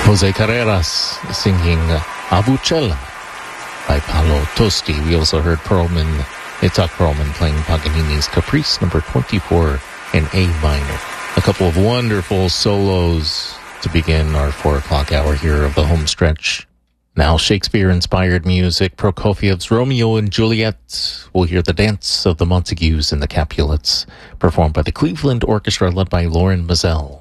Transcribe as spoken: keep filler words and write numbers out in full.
Jose Carreras singing Abucella by Paolo Tosti. We also heard Perlman, Itzhak Perlman playing Paganini's Caprice number twenty-four in A minor. A couple of wonderful solos to begin our four o'clock hour here of the home stretch. Now Shakespeare-inspired music, Prokofiev's Romeo and Juliet. We'll hear the dance of the Montagues and the Capulets, performed by the Cleveland Orchestra led by Lauren Mazel.